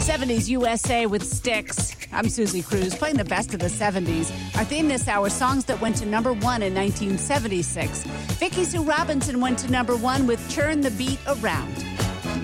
70s USA with Styx. I'm Susie Cruz, playing the best of the 70s. Our theme this hour, songs that went to number one in 1976. Vicki Sue Robinson went to number one with Turn the Beat Around.